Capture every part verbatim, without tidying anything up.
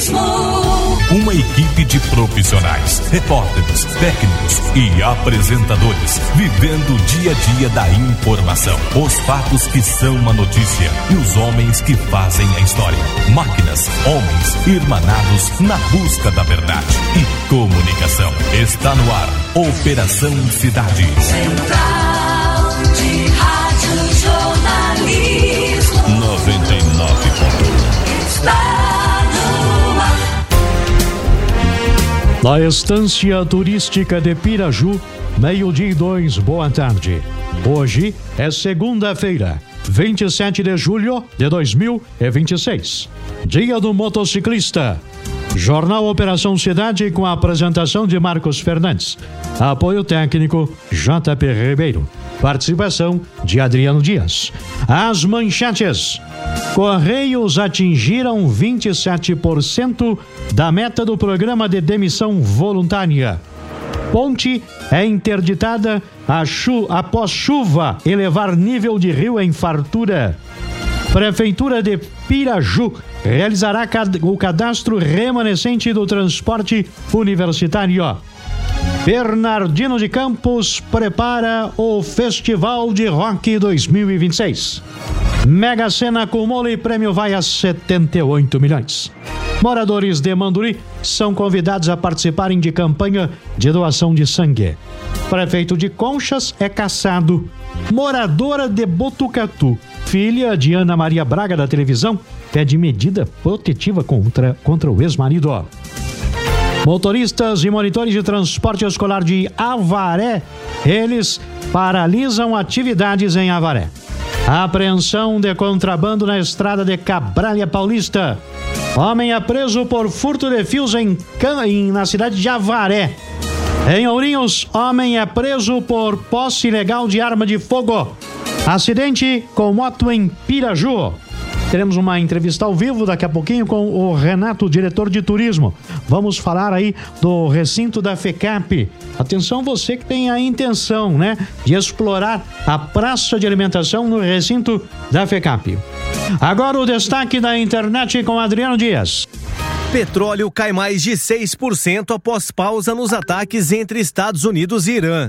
Uma equipe de profissionais, repórteres, técnicos e apresentadores, vivendo o dia a dia da informação, os fatos que são uma notícia e os homens que fazem a história. Máquinas, homens, irmanados na busca da verdade e comunicação. Está no ar, Operação Cidade. Central de Rádio Jornalismo noventa e nove ponto um. está no ar. Na estância turística de Piraju, meio-dia e dois, boa tarde. Hoje é segunda-feira, vinte e sete de julho de dois mil e vinte e seis. Dia do motociclista. Jornal Operação Cidade com a apresentação de Marcos Fernandes. Apoio técnico J P Ribeiro. Participação de Adriano Dias. As manchetes. Correios atingiram vinte e sete por cento da meta do programa de demissão voluntária. Ponte é interditada a chu- após chuva elevar nível de rio em fartura. Prefeitura de Piraju realizará cad- o cadastro remanescente do transporte universitário. Bernardino de Campos prepara o Festival de Rock dois mil e vinte e seis. Mega Sena acumula e prêmio vai a setenta e oito milhões. Moradores de Manduri são convidados a participarem de campanha de doação de sangue. Prefeito de Conchas é cassado. Moradora de Botucatu, filha de Ana Maria Braga da televisão, pede medida protetiva contra, contra o ex-marido. Motoristas e monitores de transporte escolar de Avaré, eles paralisam atividades em Avaré. Apreensão de contrabando na estrada de Cabralha Paulista. Homem é preso por furto de fios em, em, na cidade de Avaré. Em Ourinhos, homem é preso por posse ilegal de arma de fogo. Acidente com moto em Piraju. Teremos uma entrevista ao vivo daqui a pouquinho com o Renato, diretor de turismo. Vamos falar aí do recinto da FECAP. Atenção você que tem a intenção, né, de explorar a praça de alimentação no recinto da FECAP. Agora o destaque da internet com Adriano Dias. Petróleo cai mais de seis por cento após pausa nos ataques entre Estados Unidos e Irã.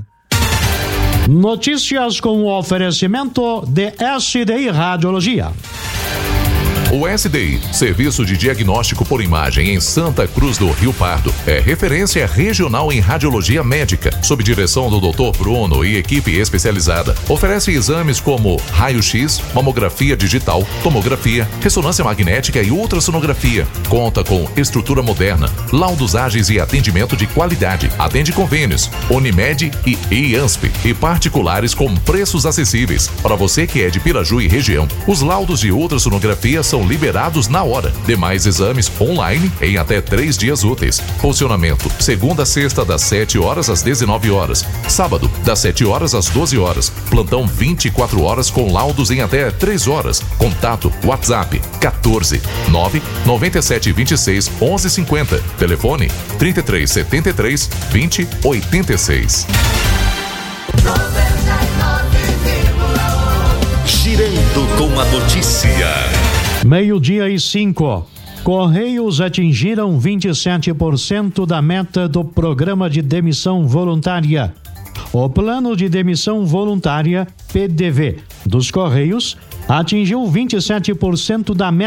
Notícias com o oferecimento de S D I Radiologia. O S D I, Serviço de Diagnóstico por Imagem em Santa Cruz do Rio Pardo, é referência regional em radiologia médica, sob direção do doutor Bruno e equipe especializada. Oferece exames como raio-x, mamografia digital, tomografia, ressonância magnética e ultrassonografia. Conta com estrutura moderna, laudos ágeis e atendimento de qualidade. Atende convênios, Unimed e I A N S P e particulares com preços acessíveis. Para você que é de Piraju e região, os laudos de ultrassonografia são liberados na hora. Demais exames online em até três dias úteis. Funcionamento segunda a sexta das sete horas às dezenove horas. Sábado das sete horas às doze horas. Plantão vinte e quatro horas com laudos em até três horas. Contato WhatsApp quatorze nove noventa e sete vinte e seis onze cinquenta. Telefone trinta e três setenta e três vinte oitenta e seis. Girando com a notícia. Meio-dia e cinco. Correios atingiram vinte e sete por cento da meta do programa de demissão voluntária. O plano de demissão voluntária, P D V, dos Correios atingiu vinte e sete por cento da meta